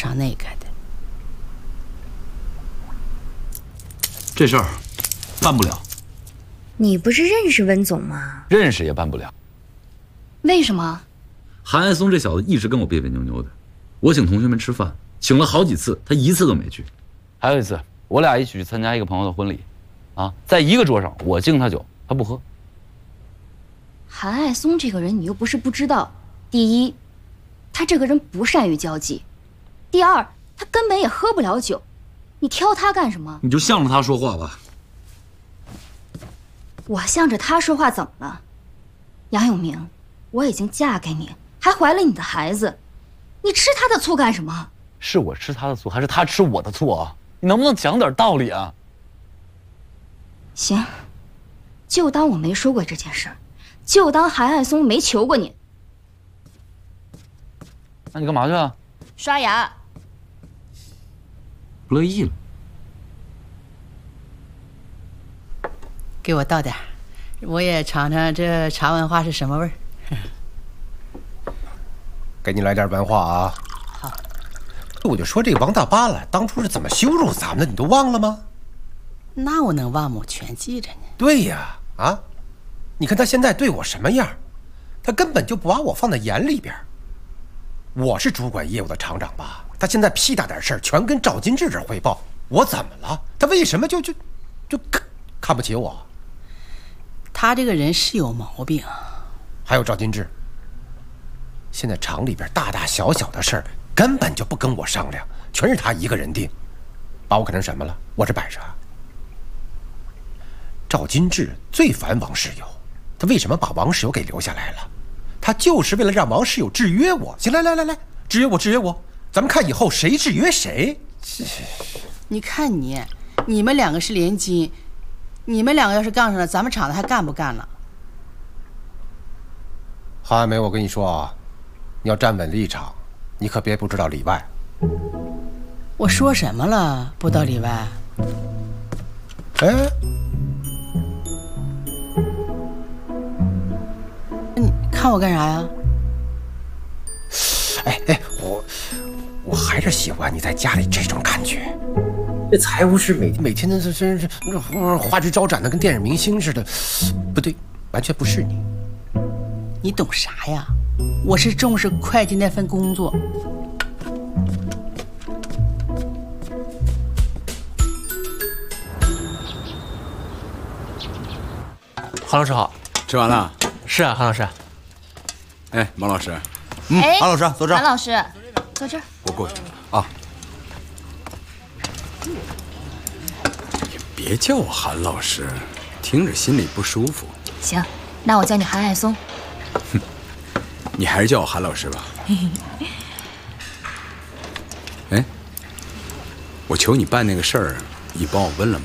上那个的。 这事儿办不了。 你不是认识温总吗？ 认识也办不了。 为什么？ 韩爱松这小子一直跟我别别扭扭的，我请同学们吃饭，请了好几次，他一次都没去。还有一次，我俩一起去参加一个朋友的婚礼，在一个桌上，我敬他酒，他不喝。 韩爱松这个人，你又不是不知道。第一，他这个人不善于交际；第二，他根本也喝不了酒，你挑他干什么？ 你就向着他说话吧。 我向着他说话怎么了？杨永明，我已经嫁给你，还怀了你的孩子，你吃他的醋干什么？ 是我吃他的醋，还是他吃我的醋啊？你能不能讲点道理啊？ 行，就当我没说过这件事儿，就当韩爱松没求过你。 那你干嘛去啊？ 刷牙。 不乐意了。 给我倒点，我也尝尝这茶文化是什么味儿。 给你来点文化啊！ 好， 我就说这王大八了，当初是怎么羞辱咱们的，你都忘了吗？ 那我能忘吗？我全记着呢。 对呀，你看他现在对我什么样？他根本就不把我放在眼里边。我是主管业务的厂长吧？他现在屁大点事儿全跟赵金志这汇报，我怎么了？他为什么就看不起我？ 他这个人是有毛病。 还有赵金志，现在厂里边大大小小的事儿根本就不跟我商量，全是他一个人定，把我看成什么了？我是摆设。赵金志最烦王世友，他为什么把王世友给留下来了？他就是为了让王世友制约我。行，来，制约我，咱们看以后谁制约谁。 你看你们两个是连襟，你们两个要是杠上了，咱们厂子还干不干了？ 韩爱梅，我跟你说啊，你要站稳立场，你可别不知道里外。 我说什么了？不到里外？你看我干啥呀？ 我还是喜欢你在家里这种感觉。这财务室每天的真是花枝招展的，跟电影明星似的。不对，完全不是你。 你懂啥呀？我是重视会计那份工作。 韩老师好， 吃完了？ 是啊，韩老师。 哎，王老师， 韩老师坐这儿。 韩老师，坐这儿。 我过去啊。别叫我韩老师，听着心里不舒服。 行，那我叫你韩爱松。 你还是叫我韩老师吧。哎，我求你办那个事儿，你帮我问了吗？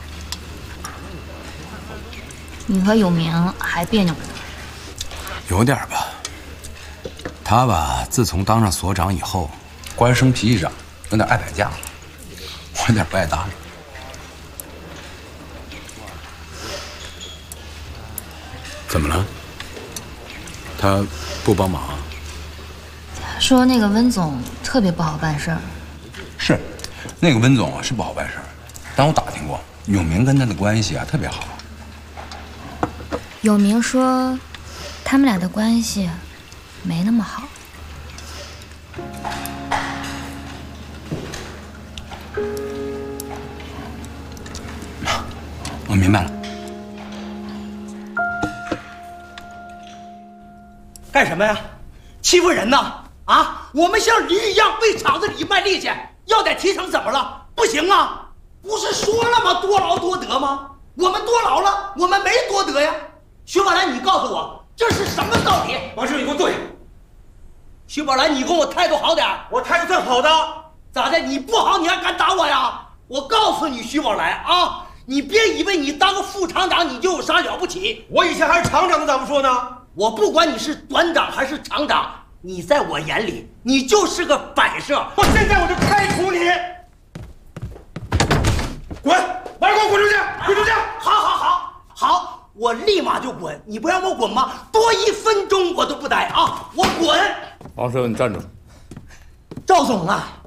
你和永明还别扭着呢？ 有点吧。他吧，自从当上所长以后，官升脾气长，有点爱摆架子，我有点不爱搭理。怎么了？他不帮忙？ 说那个温总特别不好办事儿。 是，那个温总是不好办事儿，但我打听过，永明跟他的关系特别好。 永明说，他们俩的关系没那么好。 我明白了。 干什么呀？欺负人呐！我们像驴一样为厂子里卖力气，要点提成怎么了？不行啊！不是说了吗？多劳多得吗？我们多劳了，我们没多得呀。徐宝兰，你告诉我这是什么道理？ 王师，你给我坐下。 徐宝兰，你跟我态度好点。 我态度算好的。 咋的？你不好你还敢打我呀？我告诉你，徐宝兰你别以为你当个副厂长你就有啥了不起。 我以前还是厂长呢，咋不说呢？ 我不管你是团长还是厂长，你在我眼里你就是个摆设。 我现在我就开除你！滚！我让我滚出去！滚出去！ 好，我立马就滚。你不让我滚吗？多1分钟我都不待我滚！ 王师，你站住！ 赵总啊，